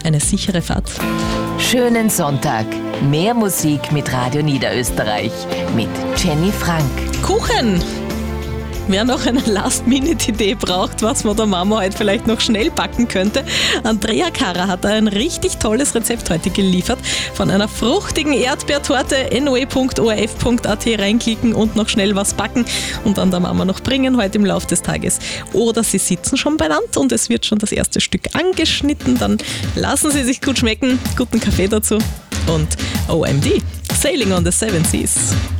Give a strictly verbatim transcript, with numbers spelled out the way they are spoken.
eine sichere Fahrt. Schönen Sonntag. Mehr Musik mit Radio Niederösterreich. Mit Jenny Frank. Kuchen! Wer noch eine Last-Minute-Idee braucht, was man der Mama heute vielleicht noch schnell backen könnte, Andrea Karrer hat ein richtig tolles Rezept heute geliefert. Von einer fruchtigen Erdbeertorte, n o e punkt o r f punkt a t reinklicken und noch schnell was backen und dann der Mama noch bringen heute im Laufe des Tages. Oder Sie sitzen schon beieinander und es wird schon das erste Stück angeschnitten, dann lassen Sie sich gut schmecken, guten Kaffee dazu und O M D, Sailing on the Seven Seas.